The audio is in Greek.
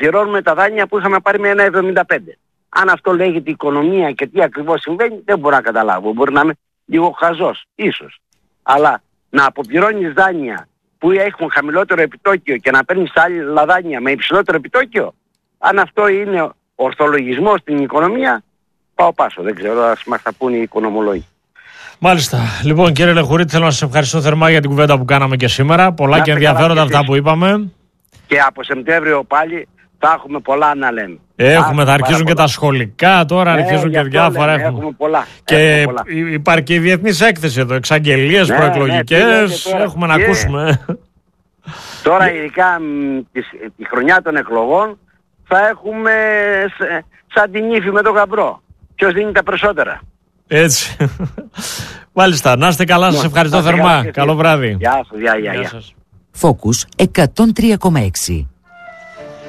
πληρώνουμε τα δάνεια που είχαμε πάρει με 1,75. Αν αυτό λέγεται οικονομία και τι ακριβώς συμβαίνει, δεν μπορώ να καταλάβω. Μπορεί να είμαι λίγο χαζός, ίσως. Αλλά να αποπληρώνεις δάνεια που έχουν χαμηλότερο επιτόκιο και να παίρνεις άλλα δάνεια με υψηλότερο επιτόκιο, αν αυτό είναι ορθολογισμός στην οικονομία, πάω πάσο. Δεν ξέρω, ας μας τα πούνε οι οικονομολόγοι. Μάλιστα. Λοιπόν, κύριε Λεχουρίτη, θέλω να σας ευχαριστώ θερμά για την κουβέντα που κάναμε και σήμερα. Πολλά και ενδιαφέροντα αυτά που είπαμε. Και από Σεπτέμβριο πάλι θα έχουμε πολλά να λέμε. Θα αρχίζουν και τα σχολικά τώρα, αρχίζουν και διάφορα. Έχουμε πολλά. Και υπάρχει και η διεθνής έκθεση εδώ, εξαγγελίες προεκλογικές, έχουμε να ακούσουμε. Τώρα ειδικά τη χρονιά των εκλογών θα έχουμε σαν την ύφη με τον γαμπρό. Ποιος δίνει τα περισσότερα. Έτσι. Μάλιστα, να είστε καλά, σας ευχαριστώ θερμά. Καλό βράδυ. Γεια σας. Focus 103,6.